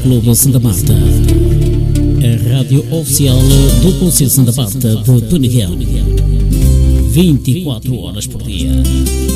Clube Santa Marta. A rádio oficial do Conselho Santa Marta de Peneguel. 24 horas por dia.